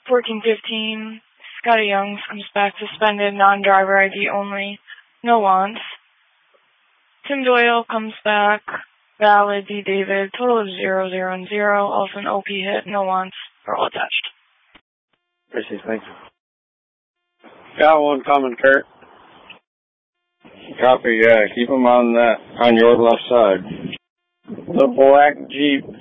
1415, Scotty Youngs comes back suspended, non-driver ID only, no wants. Tim Doyle comes back, valid, D. David, total of 0, 0, and 0, also an OP hit, no wants, are all attached. Appreciate it, thank you. Got one coming, Kurt. Copy, yeah, keep them on your left side. The black Jeep